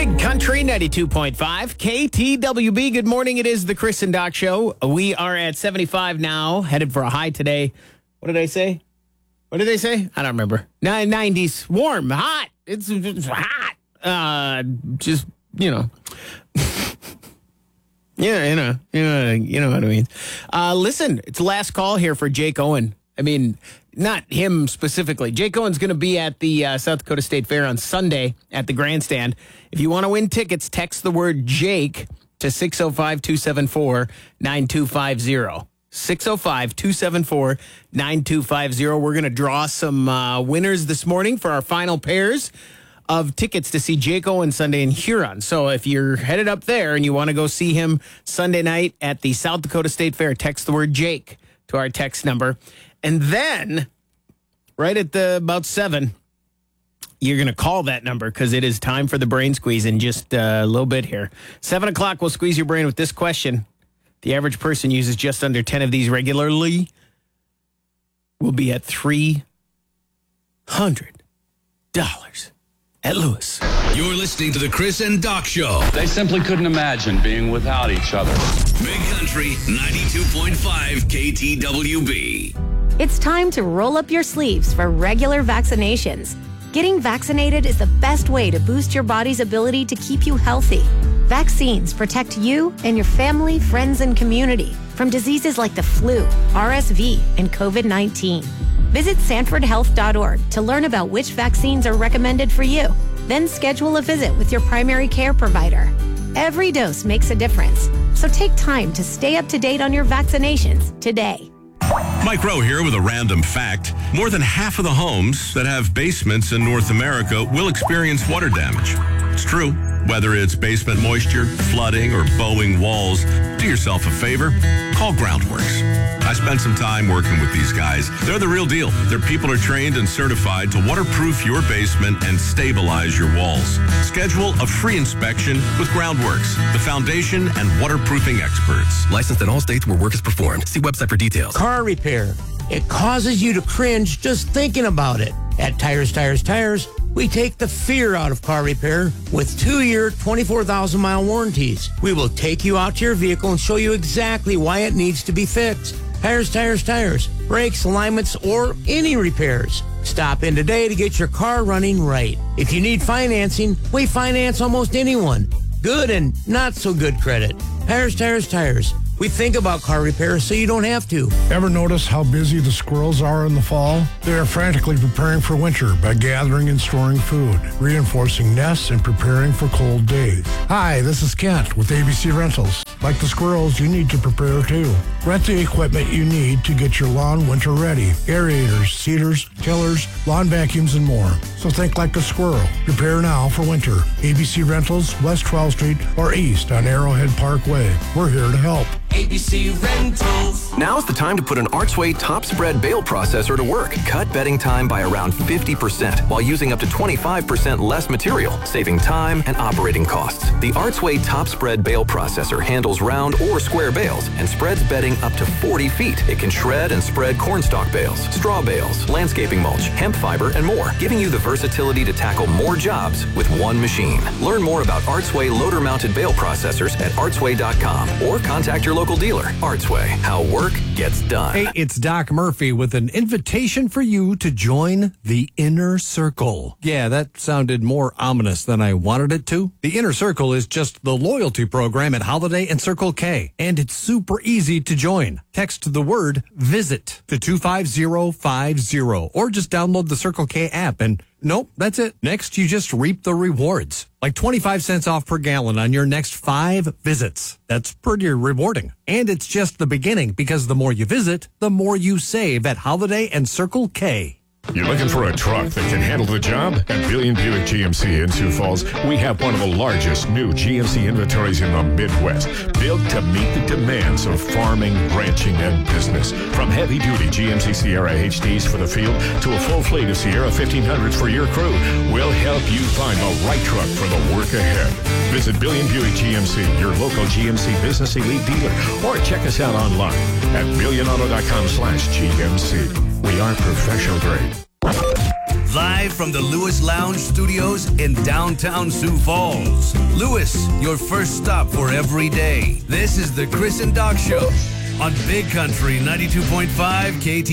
Big Country 92.5 KTWB. Good morning. It is the Chris and Doc Show. We are at 75 now, headed for a high today. What did I say? I don't remember. 90s. Warm. Hot. It's hot. Just, you know. Yeah, you know what I mean. Listen, it's the last call here for Jake Owen. I mean, not him specifically. Jake Owen's going to be at the South Dakota State Fair on Sunday at the grandstand. If you want to win tickets, text the word Jake to 605-274-9250. 605-274-9250. We're going to draw some winners this morning for our final pairs of tickets to see Jake Owen Sunday in Huron. So if you're headed up there and you want to go see him Sunday night at the South Dakota State Fair, text the word Jake to our text number. And then, right at about 7, you're going to call that number because it is time for the brain squeeze in just a little bit here. 7 o'clock, we'll squeeze your brain with this question. The average person uses just under 10 of these regularly. We'll be at $300 at Lewis. You're listening to the Chris and Doc Show. They simply couldn't imagine being without each other. Big Country 92.5 KTWB. It's time to roll up your sleeves for regular vaccinations. Getting vaccinated is the best way to boost your body's ability to keep you healthy. Vaccines protect you and your family, friends, and community from diseases like the flu, RSV, and COVID-19. Visit SanfordHealth.org to learn about which vaccines are recommended for you. Then schedule a visit with your primary care provider. Every dose makes a difference, so take time to stay up to date on your vaccinations today. Mike Rowe here with a random fact. More than half of the homes that have basements in North America will experience water damage. It's true. Whether it's basement moisture, flooding, or bowing walls, do yourself a favor. Call Groundworks. I spent some time working with these guys. They're the real deal. Their people are trained and certified to waterproof your basement and stabilize your walls. Schedule a free inspection with Groundworks, the foundation and waterproofing experts. Licensed in all states where work is performed. See website for details. Car repair. It causes you to cringe just thinking about it. At Tires, we take the fear out of car repair with 2-year, 24,000-mile warranties. We will take you out to your vehicle and show you exactly why it needs to be fixed. Tires. Brakes, alignments, or any repairs. Stop in today to get your car running right. If you need financing, we finance almost anyone. Good and not so good credit. Tires. We think about car repair so you don't have to. Ever notice how busy the squirrels are in the fall? They are frantically preparing for winter by gathering and storing food, reinforcing nests, and preparing for cold days. Hi, this is Kent with ABC Rentals. Like the squirrels, you need to prepare too. Rent the equipment you need to get your lawn winter ready. Aerators, seeders, tillers, lawn vacuums, and more. So think like a squirrel. Prepare now for winter. ABC Rentals, West 12th Street or east on Arrowhead Parkway. We're here to help. ABC Rentals. Now's the time to put an Archway top spread bale processor to work. Cut bedding time by around 50% while using up to 25% less material, saving time and operating costs. The Archway top spread bale processor handles round or square bales and spreads bedding up to 40 feet. It can shred and spread cornstalk bales, straw bales, landscaping mulch, hemp fiber, and more, giving you the versatility to tackle more jobs with one machine. Learn more about Archway loader-mounted bale processors at archway.com or contact your local dealer. Archway, how work gets done. Hey, it's Doc Murphy with an invitation for you to join the Inner Circle. Yeah, that sounded more ominous than I wanted it to. The Inner Circle is just the loyalty program at Holiday and Circle K, and it's super easy to join. Text the word VISIT to 25050 or just download the Circle K app and nope, that's it. Next, you just reap the rewards. Like 25 cents off per gallon on your next 5 visits. That's pretty rewarding. And it's just the beginning because the more you visit, the more you save at Holiday and Circle K. You're looking for a truck that can handle the job? At Billion Buick GMC in Sioux Falls, we have one of the largest new GMC inventories in the Midwest, built to meet the demands of farming, ranching, and business. From heavy-duty GMC Sierra HDs for the field to a full fleet of Sierra 1500s for your crew, we'll help you find the right truck for the work ahead. Visit Billion Buick GMC, your local GMC Business Elite dealer, or check us out online at billionauto.com/GMC. We are professional grade. Live from the Lewis Lounge Studios in downtown Sioux Falls. Lewis, your first stop for every day. This is the Chris and Doc Show on Big Country 92.5 KT.